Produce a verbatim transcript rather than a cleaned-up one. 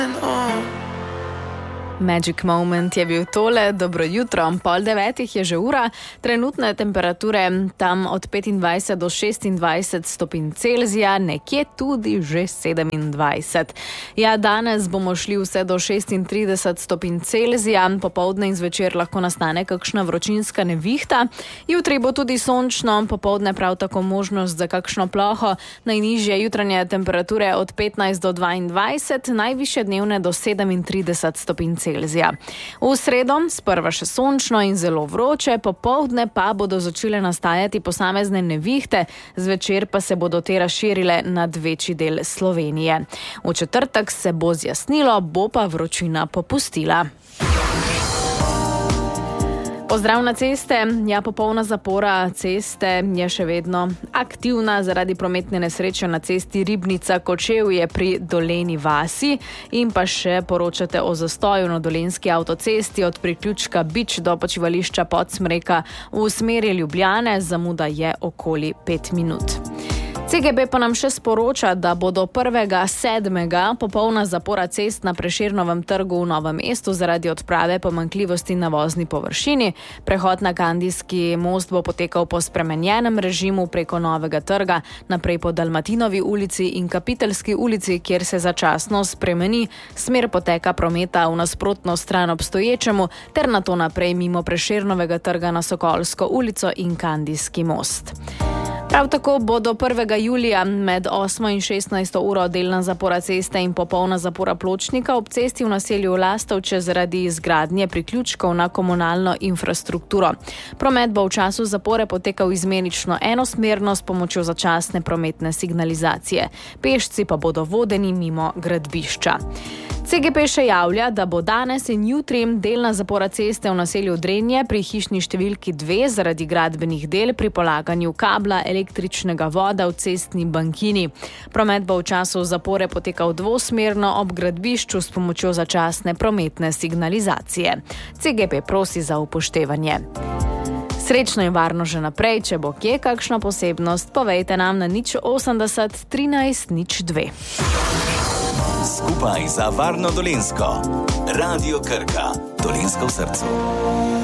Magic moment je bil tole, dobro jutro, pol devetih je že ura, trenutne temperature tam od petindvajset do šestindvajset stopinj Celzija, nekje tudi že sedemindvajset. Ja, danes bomo šli vse do šestintrideset stopinj Celzija, popoldne in zvečer lahko nastane kakšna vročinska nevihta. Jutri bo tudi sončno, popoldne prav tako možnost za kakšno ploho, najnižje jutranje temperature od petnajst do dvaindvajset, najvišje dnevne do sedemintrideset stopinj Celzija. V sredo sprva še sončno in zelo vroče, popoldne pa bodo začele nastajati posamezne nevihte, zvečer pa se bodo te razširile nad večji del Slovenije. V četrtek se bo zjasnilo, bo pa vročina popustila. Pozdrav na ceste. Ja, popolna zapora ceste je še vedno aktivna zaradi prometne nesreče na cesti Ribnica-Kočevje pri Dolenji vasi in pa še poročate o zastoju na dolenjski avtocesti od priključka Bič do počivališča Podsmreka v smeri Ljubljane. Zamuda je okoli pet minut. C G B pa nam še sporoča, da bo do prvega sedmega popolna zapora cest na Prešernovem trgu v Novem mestu zaradi odprave pomanjkljivosti na vozni površini. Prehod na Kandijski most bo potekal po spremenjenem režimu preko Novega trga, naprej po Dalmatinovi ulici in Kapiteljski ulici, kjer se začasno spremeni smer poteka prometa v nasprotno stran obstoječemu, ter nato naprej mimo Prešernovega trga na Sokolsko ulico in Kandijski most. Prav tako bo do prvega julija med osmo in šestnajsto uro delna zapora ceste in popolna zapora pločnika ob cesti v naselju Lastovče zaradi izgradnje priključkov na komunalno infrastrukturo. Promet bo v času zapore potekal izmenično enosmerno s pomočjo začasne prometne signalizacije. Pešci pa bodo vodeni mimo gradbišča. C G P še javlja, da bo danes in jutri delna zapora ceste v naselju Drenje pri hišni številki dve zaradi gradbenih del pri polaganju kabla električnega voda v cestni bankini. Promet bo v času zapore potekal dvosmerno ob gradbišču s pomočjo začasne prometne signalizacije. C G P prosi za upoštevanje. Srečno in varno že naprej, če bo kje kakšna posebnost, povejte nam na nič osemdeset trinajst nič dve. Skupaj za varno Dolenjsko. Radio Krka. Dolenjsko v srcu.